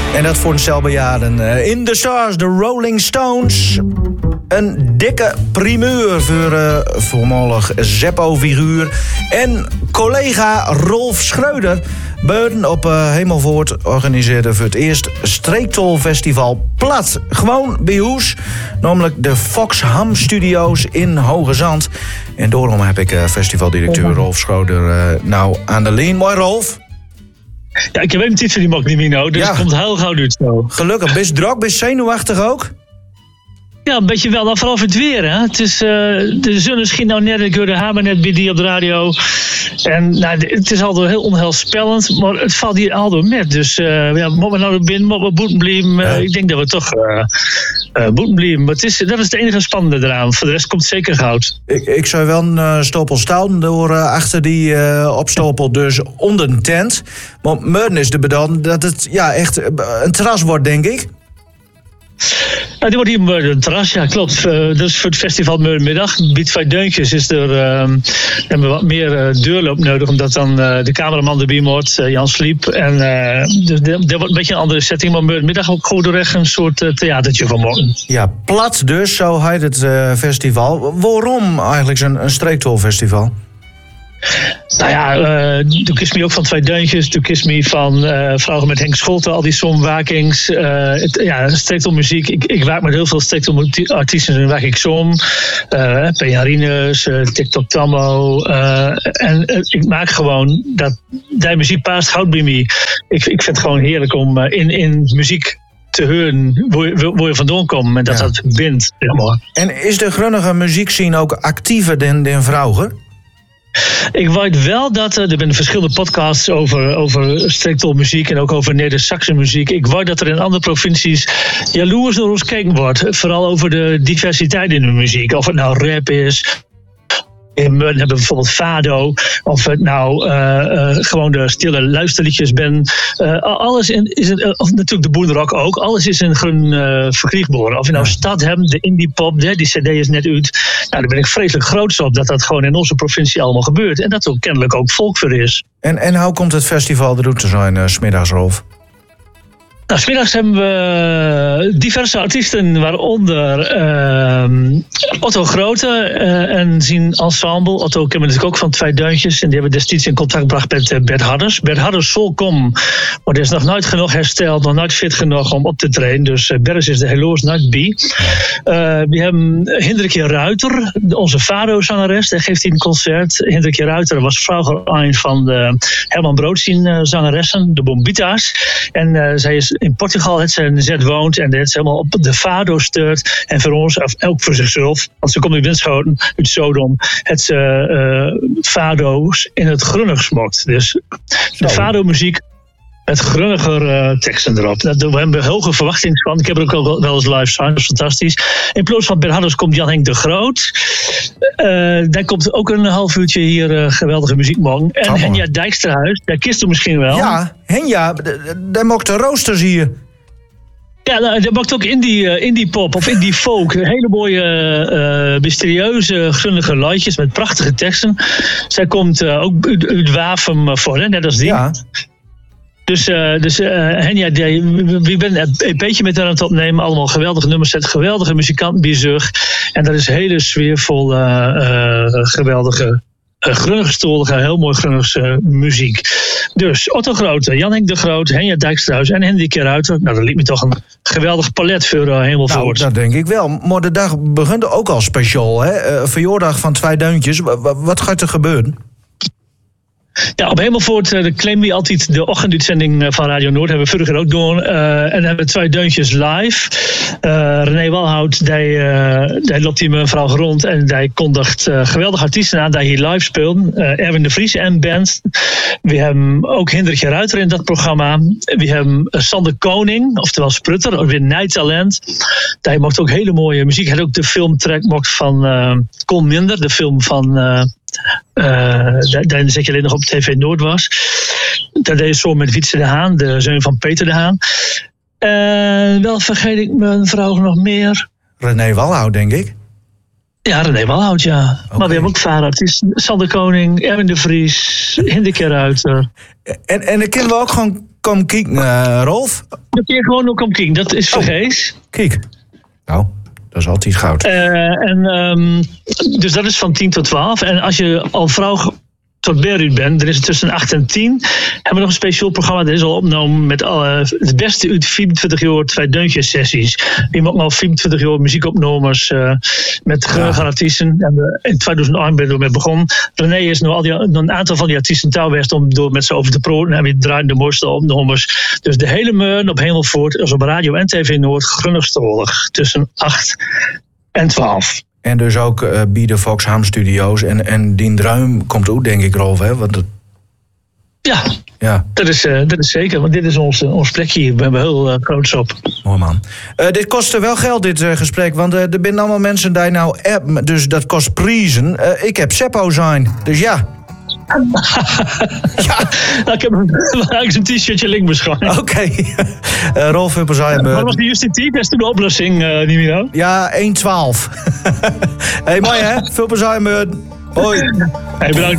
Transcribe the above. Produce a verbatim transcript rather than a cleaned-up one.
En dat voor eenzelfde jaren. In the Stars, de Rolling Stones. Een dikke primeur voor uh, voormalig Zeppo-figuur. En collega Rolf Schreuder. Buiten op uh, Hemelvoort organiseerde voor het eerst Streektolfestival plat. Gewoon bij hoes. Namelijk de Foxham Studios in Hoge Zand. En daarom heb ik uh, festivaldirecteur Rolf Schreuder uh, nou aan de lijn. Mooi Rolf. Ja, ik weet niet van die Moknimino, dus ja. Het komt heel gauw uit zo. Gelukkig, best druk, best zenuwachtig ook? Ja, een beetje wel, dan vooral voor het weer. Hè. Het is, uh, de zon is nou net, ik hoorde Hamer net bij die op de radio. En nou, het is altijd heel onheilspellend, maar het valt hier altijd met. Dus uh, ja, moet we nou binnen, moet we boeten blijven. Uh, ja. Ik denk dat we toch uh, uh, boeten blijven. Maar het is, dat is het enige spannende eraan. Voor de rest komt het zeker goud. Ik, ik zou wel een uh, stapel staan door uh, achter die uh, opstapel, dus onder een tent. Maar morgen is de bedoeling dat het ja, echt een terras wordt, denk ik. Ja, die wordt hier een terras, ja, klopt. Uh, dat is voor het festival morgenmiddag. Biedt vijf deuntjes is er uh, hebben we wat meer uh, deurloop nodig, omdat dan uh, de cameraman erbij moet, uh, Jan Sliep. En uh, dus dat wordt een beetje een andere setting, maar morgenmiddag ook gewoon door echt een soort uh, theatertje van morgen. Ja, plat dus, zo heet het uh, festival. Waarom eigenlijk zo'n een streektolfestival? Nou ja, uh, toen kies me ook van Twee Deuntjes. Toen kies me van uh, Vrouwen met Henk Scholte, al die somwakings. Uh, het, ja, streektelmuziek. Ik, ik waak met heel veel streektelartiesten en waak ik som. Uh, Pejarines, uh, TikTok Tammo. Uh, en uh, ik maak gewoon dat die muziek paast goud bij me. Ik, ik vind het gewoon heerlijk om uh, in, in muziek te horen waar, waar je vandaan komt en dat ja. dat bindt. Zeg maar. En is de Grunnige muziekscene ook actiever dan, dan vrouwen? Ik weet wel dat er, er zijn verschillende podcasts over, over streektolmuziek en ook over Neder-Saxe muziek. Ik weet dat er in andere provincies jaloers door ons gekeken wordt. Vooral over de diversiteit in de muziek. Of het nou rap is. In Murden hebben we bijvoorbeeld Fado. Of het nou uh, uh, gewoon de stille luisterliedjes ben. Uh, alles in, is een, uh, of natuurlijk de boerderok ook. Alles is in groen uh, verkriegbaar. Of je nou Stadhem, de indie pop, de, die cd is net uit. Nou, daar ben ik vreselijk groot op dat dat gewoon in onze provincie allemaal gebeurt. En dat er ook kennelijk ook volk voor is. En, en hoe komt het festival de route zijn, uh, 's middags, Rolf? Nou, 's middags hebben we diverse artiesten, waaronder uh, Otto Grote uh, en zijn ensemble. Otto kennen we natuurlijk ook van Twee Deuntjes. En die hebben destijds in contact gebracht met uh, Bert Harders. Bert Harders zal komen, maar die is nog nooit genoeg hersteld, nog nooit fit genoeg om op te treden. Dus uh, Bert is er helaas nooit bij. Uh, we hebben Hendrikje Ruiter, onze Fado-zangeres. Die geeft hij een concert. Hendrikje Ruiter was vroeger een van de Herman Brood zijn zangeressen, de Bombita's. En uh, zij is in Portugal het ze zet woont en het ze helemaal op de Fado steurt. En voor ons, of ook voor zichzelf, want ze komt uit Winschoten, uit Sodom, het ze uh, Fado's in het grunnig smokt. Dus de Fado-muziek met grunniger uh, teksten erop. Dat, we hebben hoge verwachtingen van. Ik heb er ook wel, wel eens live staan, dat is fantastisch. In plaats van Bert Harders komt Jan Henk de Groot. Uh, daar komt ook een half uurtje hier uh, geweldige muziek morgen. En oh, Henja Dijksterhuis, daar kist u misschien wel. Ja, Henja, daar mocht de roosters hier. Ja, nou, dat maakt ook indie, uh, indie pop of indie folk. Hele mooie, uh, mysterieuze, grunnige luidjes met prachtige teksten. Zij komt uh, ook uit, uit Wavum voor, hè, net als die. Ja. Dus, uh, dus uh, Henja, we zijn een beetje met haar aan het opnemen. Allemaal geweldige nummers, zet geweldige muzikanten bij zich. En dat is hele sfeervolle, uh, geweldige, uh, grunnige stolige, heel mooi grunnige uh, muziek. Dus Otto Grote, Jan Henk de Groot, Henja Dijksterhuis en Hendrikje Ruiter. Nou, dat liet me toch een geweldig palet voor uh, Hemelvoort. Nou, dat denk ik wel. Maar de dag begint ook al speciaal, hè? Uh, verjaardag van Twee Deuntjes. W- wat gaat er gebeuren? Ja, op Hemelvoort uh, claimen we altijd de ochtenduitzending van Radio Noord. Hebben we vorige keer ook doen. Uh, en dan hebben we Twee Deuntjes live. Uh, René Walhout, die, uh, die loopt hier mevrouw rond en die kondigt uh, geweldige artiesten aan die hier live spelen. Uh, Erwin de Vries en band. We hebben ook Hendrikje Ruiter in dat programma. We hebben uh, Sander Koning, oftewel Sprutter, weer Nijtalent. Die maakt ook hele mooie muziek. Hij had ook de filmtrack mocht van uh, Kon Minder, de film van... Uh, Uh, dan zet je alleen nog op T V Noord was. Dat deed je zo met Wietse de Haan, de zoon van Peter de Haan. Uh, wel vergeet ik mijn vrouw nog meer. René Walhout, denk ik. Ja, René Walhout, ja. Okay. Maar we hebben ook vaderartiesten. Sander Koning, Erwin de Vries, Hendrikje Ruiter. En, en dan kunnen we ook gewoon kom kijken, uh, Rolf. Dat kun je gewoon nog kom kijken. Dat is vergees. Oh, kijk. Nou, dat is altijd goud. Uh, en, um, dus dat is van tien tot twaalf. En als je al vrouw tot Beirut bent, dan is het tussen acht en tien. Hebben we nog een speciaal programma. Dat is al opgenomen met alle, het beste uit vierentwintig jaar twee deuntjes sessies. Die maken al vierentwintig jaar muziekopnames uh, met grote artiesten. En we in tweeduizend één ben we mee begonnen. René is nog al die, nog een aantal van die artiesten touwwest om door met ze over te praten. En we draaien de mooiste opnames. Dus de hele meun op Hemelvoort, als op Radio en T V Noord, grunnigstolig tussen acht en twaalf. En dus ook uh, bij de Foxham Studios. En, en die druim komt ook, denk ik, Rolf, hè? Want het... Ja, ja. Dat, is, uh, dat is zeker. Want dit is ons, ons plekje hier. We hebben heel uh, groots op. Mooi man. Uh, dit kost wel geld, dit uh, gesprek. Want uh, er zijn allemaal mensen die nou app. Dus dat kost prijzen. Uh, ik heb Seppo zijn. Dus ja. ja. Nou, ik heb eigenlijk een t-shirtje link beschouwd. Oké. Okay. uh, Rolf Huppelzijn. Wat was de justitie? Dat is toen de oplossing, uh, niet meer nou? Ja, één twaalf. Hé, hey, mooi hè? Huppelzijn. Hoi. Hey, bedankt.